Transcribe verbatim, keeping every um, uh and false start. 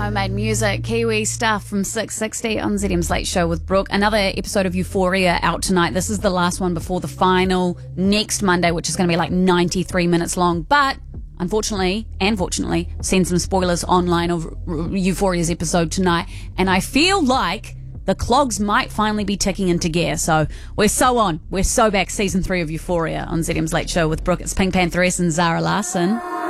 Homemade music, Kiwi stuff from six sixty on Z M's Late Show with Brooke. Another episode of Euphoria out tonight. This is the last one before the final next Monday, which is going to be like ninety-three minutes long. But unfortunately, and fortunately, seen some spoilers online of Euphoria's episode tonight. And I feel like the clogs might finally be ticking into gear. So we're so on. We're so back. Season three of Euphoria on Z M's Late Show with Brooke. It's Pink Pantheress and Zara Larson.